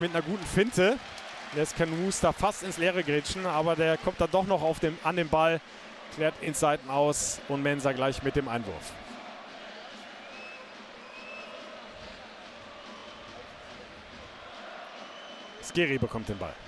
Mit einer guten Finte lässt Kanus da fast ins Leere grätschen, aber der kommt dann doch noch an den Ball, klärt ins Seiten aus und Mensah gleich mit dem Einwurf. Skiri bekommt den Ball.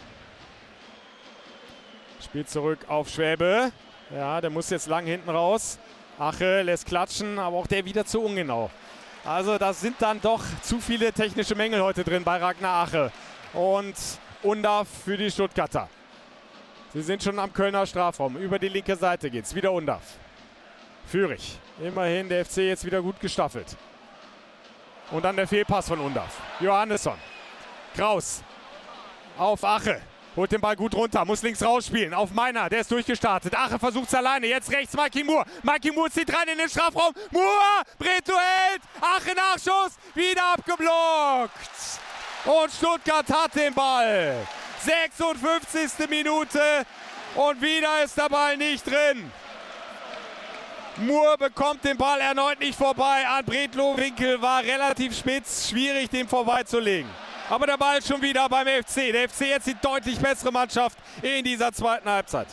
Spielt zurück auf Schwäbe. Ja, der muss jetzt lang hinten raus. Ache lässt klatschen, aber auch der wieder zu ungenau. Also das sind dann doch zu viele technische Mängel heute drin bei Ragnar Ache. Und Undav für die Stuttgarter. Sie sind schon am Kölner Strafraum. Über die linke Seite geht's. Wieder Undav. Fürich. Immerhin der FC jetzt wieder gut gestaffelt. Und dann der Fehlpass von Undav. Johannesson. Kraus. Auf Ache. Holt den Ball gut runter, muss links rausspielen. Auf Meiner, der ist durchgestartet. Ache versucht es alleine. Jetzt rechts Mikey Moore. Mikey Moore zieht rein in den Strafraum. Moore, Bretlo hält. Ache Nachschuss. Wieder abgeblockt. Und Stuttgart hat den Ball. 56. Minute. Und wieder ist der Ball nicht drin. Moore bekommt den Ball erneut nicht vorbei an Bretlo. Winkel war relativ spitz. Schwierig, den vorbeizulegen. Aber der Ball schon wieder beim FC. Der FC jetzt die deutlich bessere Mannschaft in dieser zweiten Halbzeit.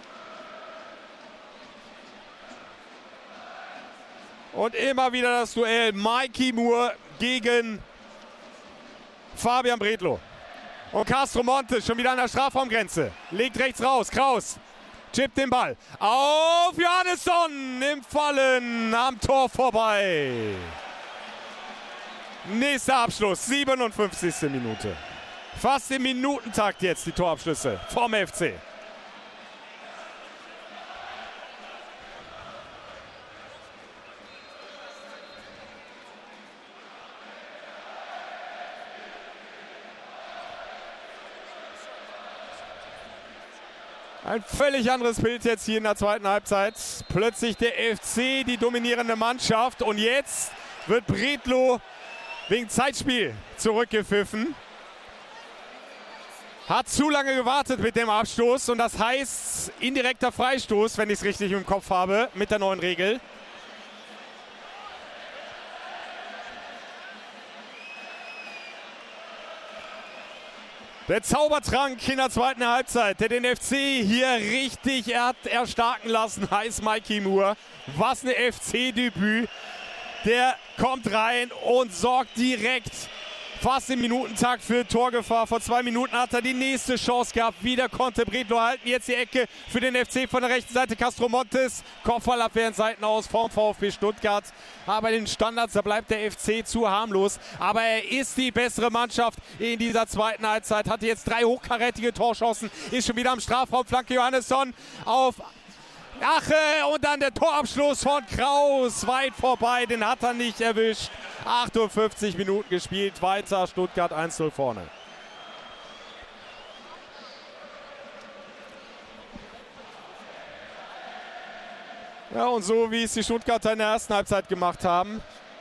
Und immer wieder das Duell Mikey Moore gegen Fabian Bretlo. Und Castro Montes schon wieder an der Strafraumgrenze. Legt rechts raus. Kraus chippt den Ball. Auf Johannesson im Fallen am Tor vorbei. Nächster Abschluss, 57. Minute. Fast im Minutentakt jetzt die Torabschlüsse vom FC. Ein völlig anderes Bild jetzt hier in der zweiten Halbzeit. Plötzlich der FC die dominierende Mannschaft und jetzt wird Bretlo wegen Zeitspiel zurückgepfiffen. Hat zu lange gewartet mit dem Abstoß und das heißt indirekter Freistoß, wenn ich es richtig im Kopf habe, mit der neuen Regel. Der Zaubertrank in der zweiten Halbzeit, der den FC hier richtig erstarken lassen, heißt Mikey Moore. Was ein FC-Debüt. Der kommt rein und sorgt direkt fast im Minutentakt für Torgefahr. Vor 2 Minuten hat er die nächste Chance gehabt. Wieder konnte Bretlo halten. Jetzt die Ecke für den FC von der rechten Seite. Castro Montes. Kopfballabwehr in Seiten aus vom VfB Stuttgart. Aber in den Standards, da bleibt der FC zu harmlos. Aber er ist die bessere Mannschaft in dieser zweiten Halbzeit. Hatte jetzt 3 hochkarätige Torchancen. Ist schon wieder am Strafraum. Flanke Johannesson auf Ache und dann der Torabschluss von Kraus. Weit vorbei, den hat er nicht erwischt. 58 Minuten gespielt, weiter Stuttgart 1:0 vorne. Ja, und so wie es die Stuttgarter in der ersten Halbzeit gemacht haben,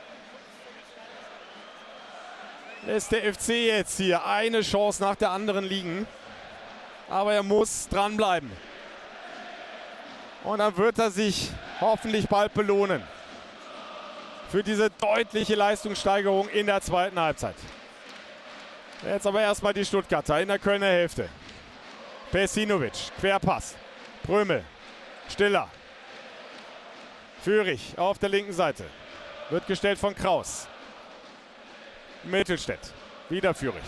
lässt der FC jetzt hier eine Chance nach der anderen liegen. Aber er muss dranbleiben. Und dann wird er sich hoffentlich bald belohnen für diese deutliche Leistungssteigerung in der zweiten Halbzeit. Jetzt aber erstmal die Stuttgarter in der Kölner Hälfte. Pesinovic, Querpass. Prömel, Stiller. Fürich auf der linken Seite. Wird gestellt von Kraus. Mittelstädt, wieder Fürich.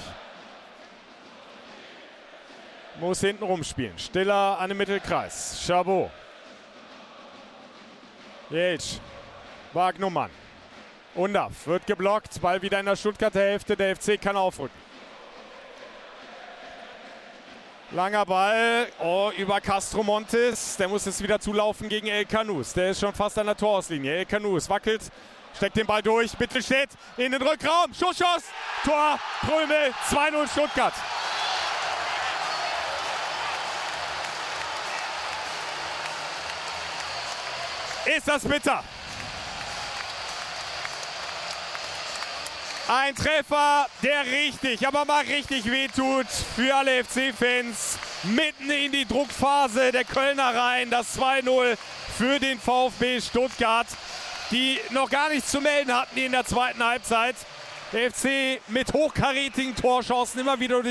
Muss hinten rumspielen. Stiller an dem Mittelkreis. Chabot. Jeltsch. Wagnumann. Undav wird geblockt. Ball wieder in der Stuttgarter Hälfte. Der FC kann aufrücken. Langer Ball. Oh, über Castro Montes. Der muss jetzt wieder zulaufen gegen El Kanous. Der ist schon fast an der Torauslinie. El Kanous wackelt. Steckt den Ball durch. Mittelstädt in den Rückraum. Schuss. Tor. Prömel. 2:0 Stuttgart. Ist das bitter. Ein Treffer, der richtig, aber mal richtig wehtut für alle FC-Fans. Mitten in die Druckphase der Kölner rein. Das 2:0 für den VfB Stuttgart, die noch gar nichts zu melden hatten in der zweiten Halbzeit. Der FC mit hochkarätigen Torchancen immer wieder durch